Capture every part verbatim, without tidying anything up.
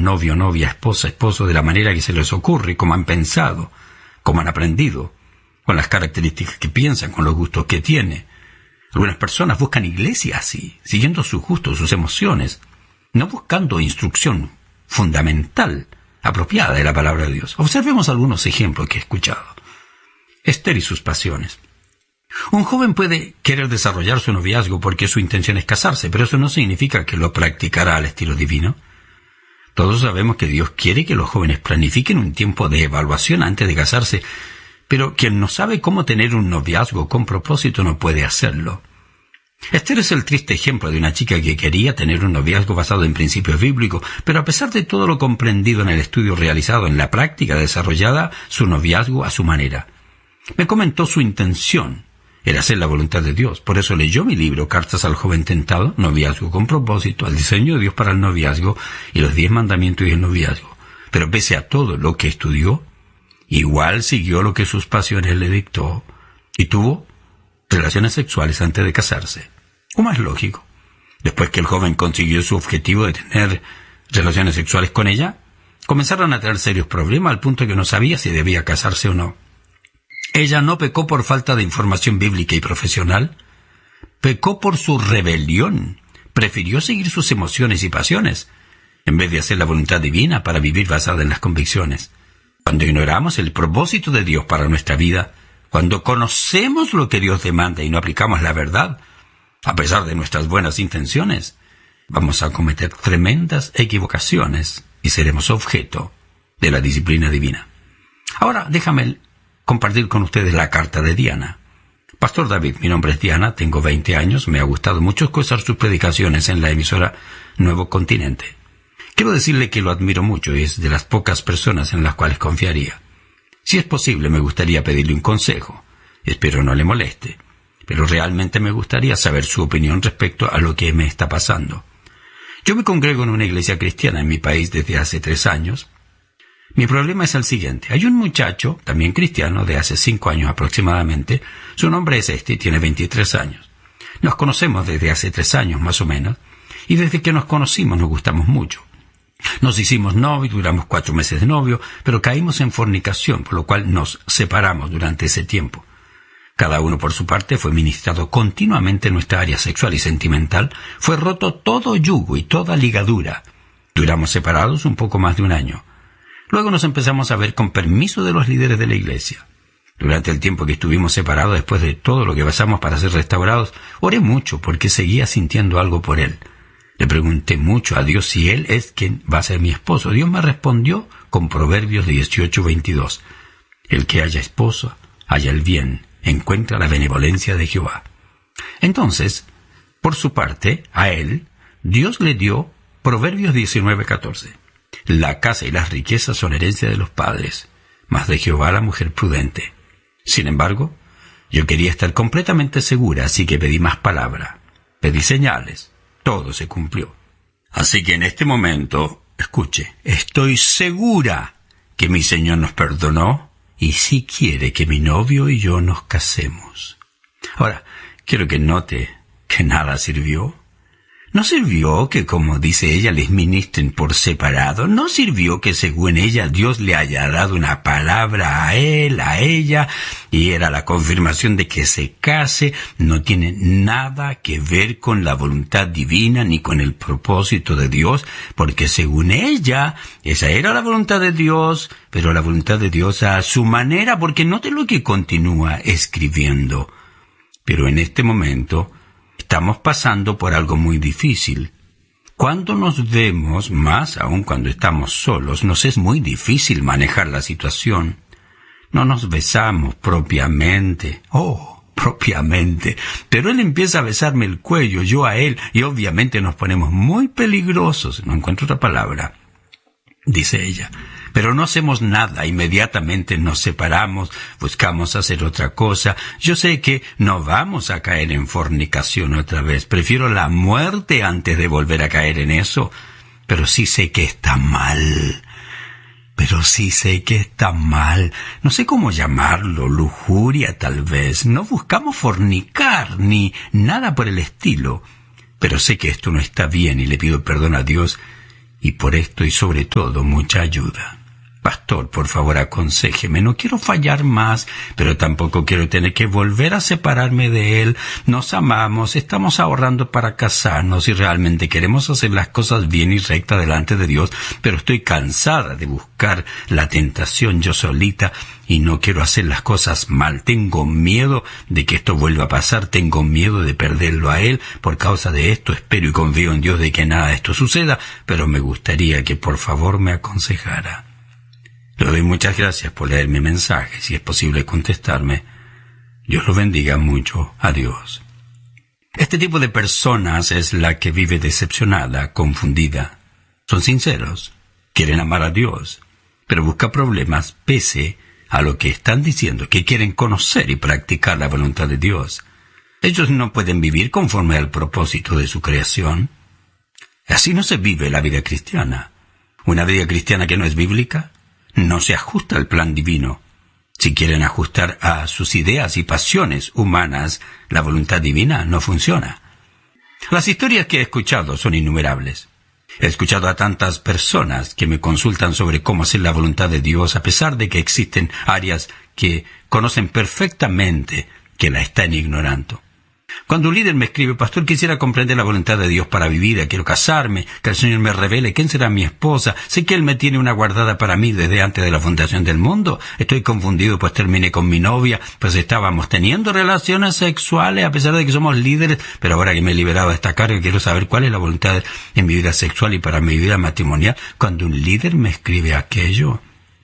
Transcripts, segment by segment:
novio, novia, esposa, esposo, de la manera que se les ocurre, como han pensado, como han aprendido, con las características que piensan, con los gustos que tiene. Algunas personas buscan iglesia así, siguiendo sus gustos, sus emociones, no buscando instrucción fundamental, apropiada de la palabra de Dios. Observemos algunos ejemplos que he escuchado. Esther y sus pasiones. Un joven puede querer desarrollar su noviazgo porque su intención es casarse, pero eso no significa que lo practicará al estilo divino. Todos sabemos que Dios quiere que los jóvenes planifiquen un tiempo de evaluación antes de casarse, pero quien no sabe cómo tener un noviazgo con propósito no puede hacerlo. Esther es el triste ejemplo de una chica que quería tener un noviazgo basado en principios bíblicos, pero a pesar de todo lo comprendido en el estudio realizado, en la práctica desarrollada su noviazgo a su manera. Me comentó su intención era hacer la voluntad de Dios. Por eso leyó mi libro, Cartas al Joven Tentado, Noviazgo con Propósito, al diseño de Dios para el noviazgo y los diez mandamientos del noviazgo. Pero pese a todo lo que estudió, igual siguió lo que sus pasiones le dictó y tuvo relaciones sexuales antes de casarse. Como es lógico. Después que el joven consiguió su objetivo de tener relaciones sexuales con ella, comenzaron a tener serios problemas al punto que no sabía si debía casarse o no. Ella no pecó por falta de información bíblica y profesional, pecó por su rebelión. Prefirió seguir sus emociones y pasiones, en vez de hacer la voluntad divina para vivir basada en las convicciones. Cuando ignoramos el propósito de Dios para nuestra vida, cuando conocemos lo que Dios demanda y no aplicamos la verdad, a pesar de nuestras buenas intenciones, vamos a cometer tremendas equivocaciones y seremos objeto de la disciplina divina. Ahora, déjame compartir con ustedes la carta de Diana. Pastor David, mi nombre es Diana, tengo veinte años, me ha gustado mucho escuchar sus predicaciones en la emisora Nuevo Continente. Quiero decirle que lo admiro mucho y es de las pocas personas en las cuales confiaría. Si es posible, me gustaría pedirle un consejo. Espero no le moleste, pero realmente me gustaría saber su opinión respecto a lo que me está pasando. Yo me congrego en una iglesia cristiana en mi país desde hace tres años. Mi problema es el siguiente. Hay un muchacho, también cristiano, de hace cinco años aproximadamente. Su nombre es este y tiene veintitrés años. Nos conocemos desde hace tres años más o menos, y desde que nos conocimos nos gustamos mucho. Nos hicimos novios, duramos cuatro meses de novio, pero caímos en fornicación, por lo cual nos separamos durante ese tiempo. Cada uno por su parte fue ministrado continuamente en nuestra área sexual y sentimental. Fue roto todo yugo y toda ligadura. Duramos separados un poco más de un año. Luego nos empezamos a ver con permiso de los líderes de la iglesia. Durante el tiempo que estuvimos separados, después de todo lo que pasamos para ser restaurados, oré mucho porque seguía sintiendo algo por él. Le pregunté mucho a Dios si él es quien va a ser mi esposo. Dios me respondió con Proverbios dieciocho veintidós. El que haya esposo, haya el bien, encuentra la benevolencia de Jehová. Entonces, por su parte, a él, Dios le dio Proverbios diecinueve catorce. La casa y las riquezas son herencia de los padres, mas de Jehová la mujer prudente. Sin embargo, yo quería estar completamente segura, así que pedí más palabra. Pedí señales. Todo se cumplió. Así que en este momento, escuche, estoy segura que mi Señor nos perdonó y sí quiere que mi novio y yo nos casemos. Ahora, quiero que note que nada sirvió. No sirvió que, como dice ella, les ministren por separado. No sirvió que, según ella, Dios le haya dado una palabra a él, a ella, y era la confirmación de que se case. No tiene nada que ver con la voluntad divina ni con el propósito de Dios, porque según ella, esa era la voluntad de Dios, pero la voluntad de Dios a su manera, porque note lo que continúa escribiendo. Pero en este momento estamos pasando por algo muy difícil. Cuando nos vemos, más aún cuando estamos solos, nos es muy difícil manejar la situación. No nos besamos propiamente. Oh, propiamente. Pero él empieza a besarme el cuello, yo a él, y obviamente nos ponemos muy peligrosos. No encuentro otra palabra, dice ella. Pero no hacemos nada, inmediatamente nos separamos, buscamos hacer otra cosa. Yo sé que no vamos a caer en fornicación otra vez. Prefiero la muerte antes de volver a caer en eso. Pero sí sé que está mal. Pero sí sé que está mal. No sé cómo llamarlo, lujuria tal vez. No buscamos fornicar ni nada por el estilo. Pero sé que esto no está bien y le pido perdón a Dios. y por esto y sobre todo mucha ayuda. Pastor, por favor, aconséjeme. No quiero fallar más, pero tampoco quiero tener que volver a separarme de él. Nos amamos, estamos ahorrando para casarnos y realmente queremos hacer las cosas bien y recta delante de Dios, pero estoy cansada de buscar la tentación yo solita y no quiero hacer las cosas mal. Tengo miedo de que esto vuelva a pasar, tengo miedo de perderlo a él. Por causa de esto espero y confío en Dios de que nada de esto suceda, pero me gustaría que por favor me aconsejara. Le doy muchas gracias por leer mi mensaje. Si es posible contestarme, Dios lo bendiga mucho. Adiós. Este tipo de personas es la que vive decepcionada, confundida. Son sinceros, quieren amar a Dios, pero busca problemas pese a lo que están diciendo, que quieren conocer y practicar la voluntad de Dios. Ellos no pueden vivir conforme al propósito de su creación. Así no se vive la vida cristiana. Una vida cristiana que no es bíblica no se ajusta al plan divino. Si quieren ajustar a sus ideas y pasiones humanas, la voluntad divina no funciona. Las historias que he escuchado son innumerables. He escuchado a tantas personas que me consultan sobre cómo hacer la voluntad de Dios, a pesar de que existen áreas que conocen perfectamente que la están ignorando. Cuando un líder me escribe, pastor, quisiera comprender la voluntad de Dios para mi vida, quiero casarme, que el Señor me revele quién será mi esposa, sé que Él me tiene una guardada para mí desde antes de la fundación del mundo, estoy confundido pues terminé con mi novia, pues estábamos teniendo relaciones sexuales a pesar de que somos líderes, pero ahora que me he liberado de esta carga quiero saber cuál es la voluntad en mi vida sexual y para mi vida matrimonial. Cuando un líder me escribe aquello,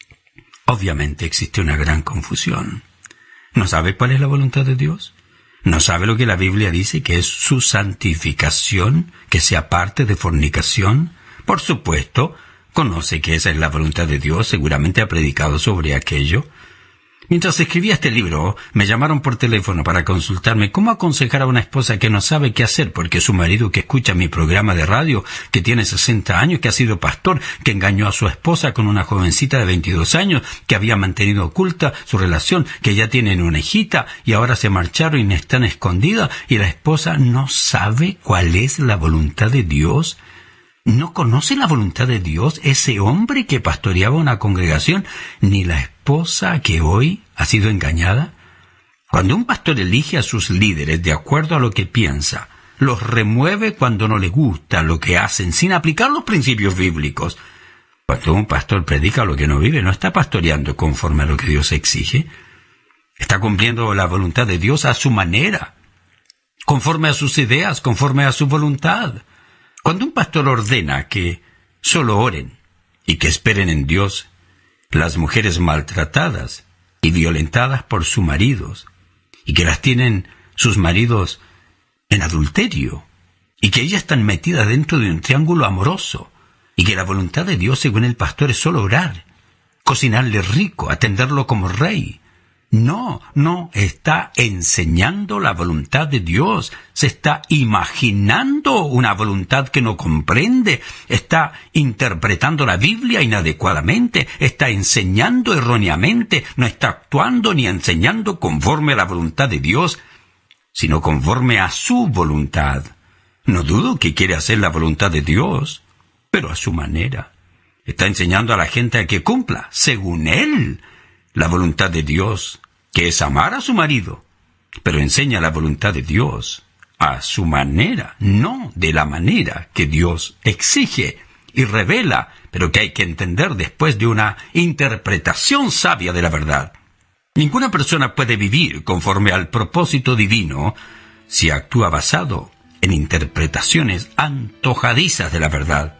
obviamente existe una gran confusión. ¿No sabe cuál es la voluntad de Dios? ¿No sabe lo que la Biblia dice, que es su santificación, que se aparte de fornicación? Por supuesto, conoce que esa es la voluntad de Dios, seguramente ha predicado sobre aquello. Mientras escribía este libro, me llamaron por teléfono para consultarme cómo aconsejar a una esposa que no sabe qué hacer porque su marido, que escucha mi programa de radio, que tiene sesenta años, que ha sido pastor, que engañó a su esposa con una jovencita de veintidós años, que había mantenido oculta su relación, que ya tienen una hijita y ahora se marcharon y están escondidas, y la esposa no sabe cuál es la voluntad de Dios. ¿No conoce la voluntad de Dios ese hombre que pastoreaba una congregación, ni la esposa que hoy ha sido engañada? Cuando un pastor elige a sus líderes de acuerdo a lo que piensa, los remueve cuando no le gusta lo que hacen sin aplicar los principios bíblicos. Cuando un pastor predica lo que no vive, no está pastoreando conforme a lo que Dios exige. Está cumpliendo la voluntad de Dios a su manera, conforme a sus ideas, conforme a su voluntad. Cuando un pastor ordena que solo oren y que esperen en Dios, las mujeres maltratadas y violentadas por sus maridos, y que las tienen sus maridos en adulterio, y que ellas están metidas dentro de un triángulo amoroso, y que la voluntad de Dios, según el pastor, es solo orar, cocinarle rico, atenderlo como rey. No, no está enseñando la voluntad de Dios, se está imaginando una voluntad que no comprende, está interpretando la Biblia inadecuadamente, está enseñando erróneamente, no está actuando ni enseñando conforme a la voluntad de Dios, sino conforme a su voluntad. No dudo que quiere hacer la voluntad de Dios, pero a su manera. Está enseñando a la gente a que cumpla, según él, la voluntad de Dios, que es amar a su marido, pero enseña la voluntad de Dios a su manera, no de la manera que Dios exige y revela, pero que hay que entender después de una interpretación sabia de la verdad. Ninguna persona puede vivir conforme al propósito divino si actúa basado en interpretaciones antojadizas de la verdad.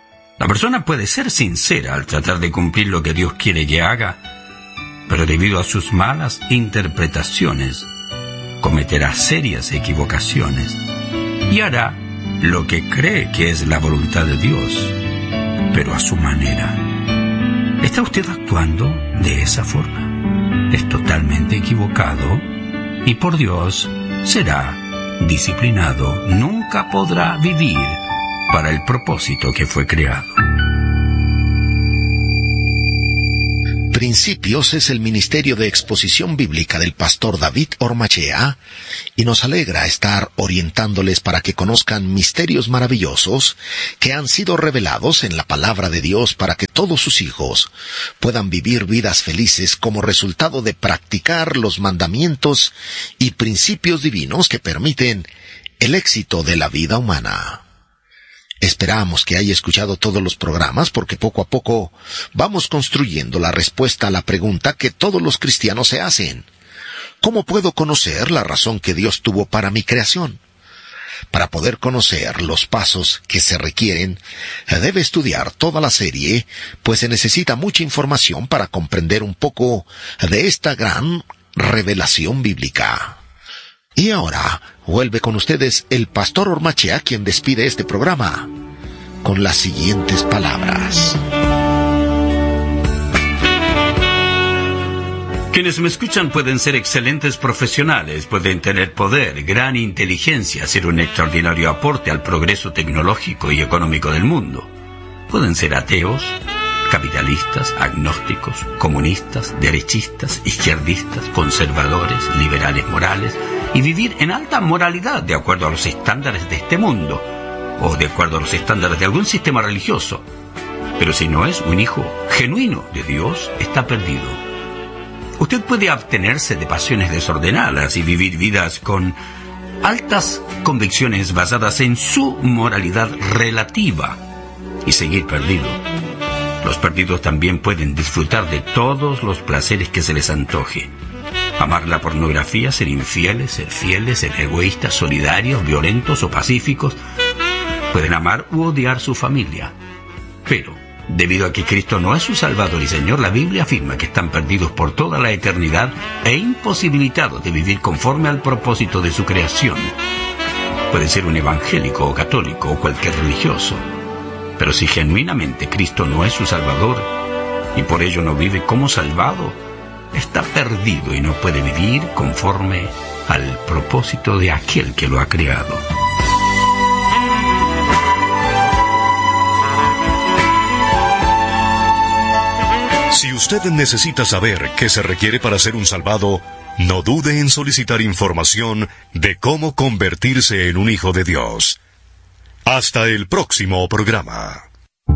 La persona puede ser sincera al tratar de cumplir lo que Dios quiere que haga, pero debido a sus malas interpretaciones, cometerá serias equivocaciones y hará lo que cree que es la voluntad de Dios, pero a su manera. ¿Está usted actuando de esa forma? Es totalmente equivocado y por Dios será disciplinado. Nunca podrá vivir para el propósito que fue creado. Principios es el Ministerio de Exposición Bíblica del pastor David Ormachea, y nos alegra estar orientándoles para que conozcan misterios maravillosos que han sido revelados en la palabra de Dios para que todos sus hijos puedan vivir vidas felices como resultado de practicar los mandamientos y principios divinos que permiten el éxito de la vida humana. Esperamos que haya escuchado todos los programas porque poco a poco vamos construyendo la respuesta a la pregunta que todos los cristianos se hacen. ¿Cómo puedo conocer la razón que Dios tuvo para mi creación? Para poder conocer los pasos que se requieren, debe estudiar toda la serie, pues se necesita mucha información para comprender un poco de esta gran revelación bíblica. Y ahora, vuelve con ustedes el pastor Ormachea, quien despide este programa con las siguientes palabras. Quienes me escuchan pueden ser excelentes profesionales, pueden tener poder, gran inteligencia, hacer un extraordinario aporte al progreso tecnológico y económico del mundo. Pueden ser ateos, capitalistas, agnósticos, comunistas, derechistas, izquierdistas, conservadores, liberales morales, y vivir en alta moralidad de acuerdo a los estándares de este mundo, o de acuerdo a los estándares de algún sistema religioso. Pero si no es un hijo genuino de Dios, está perdido. Usted puede abstenerse de pasiones desordenadas y vivir vidas con altas convicciones basadas en su moralidad relativa y seguir perdido. Los perdidos también pueden disfrutar de todos los placeres que se les antoje. Amar la pornografía, ser infieles, ser fieles, ser egoístas, solidarios, violentos o pacíficos. Pueden amar u odiar su familia. Pero, debido a que Cristo no es su Salvador y Señor, la Biblia afirma que están perdidos por toda la eternidad e imposibilitados de vivir conforme al propósito de su creación. Puede ser un evangélico o católico o cualquier religioso. Pero si genuinamente Cristo no es su Salvador y por ello no vive como salvado, está perdido y no puede vivir conforme al propósito de aquel que lo ha creado. Si usted necesita saber qué se requiere para ser un salvado, no dude en solicitar información de cómo convertirse en un hijo de Dios. Hasta el próximo programa.